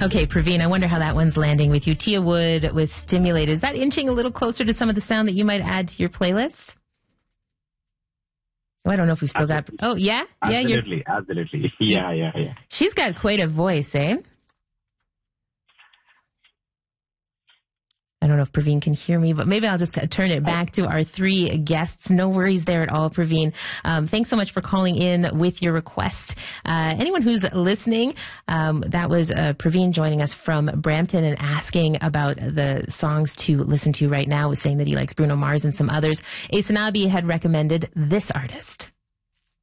Okay, Praveen, I wonder how that one's landing with you. Tia Wood with Stimulate. Is that inching a little closer to some of the sound that you might add to your playlist? Oh, I don't know if we've still got... Oh, yeah? Absolutely. Yeah. She's got quite a voice, eh? I don't know if Praveen can hear me, but maybe I'll just turn it back to our three guests. No worries there at all, Praveen. Thanks so much for calling in with your request. Anyone who's listening, that was Praveen joining us from Brampton and asking about the songs to listen to right now, was saying that he likes Bruno Mars and some others. Asanabi had recommended this artist.